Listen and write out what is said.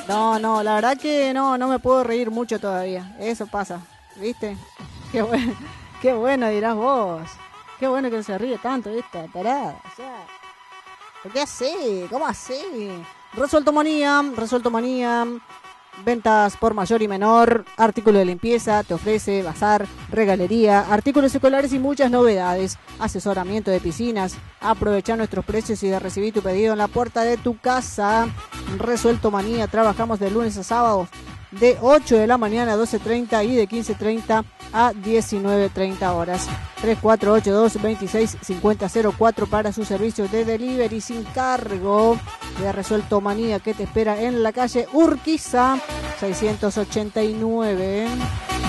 No, la verdad que no me puedo reír mucho todavía. Eso pasa, ¿viste? Qué bueno dirás vos. Qué bueno que se ríe tanto esta tarada. O sea, ¿por qué así? ¿Cómo así? Resuelto Manía. Ventas por mayor y menor, artículos de limpieza, te ofrece bazar, regalería, artículos escolares y muchas novedades. Asesoramiento de piscinas. Aprovecha nuestros precios y de recibir tu pedido en la puerta de tu casa. Resuelto Manía, trabajamos de lunes a sábados de 8 de la mañana a 12:30 y de 15:30 a 19:30 horas. 3482-265004 para su servicio de delivery sin cargo de Resuelto Manía, que te espera en la calle Urquiza 689.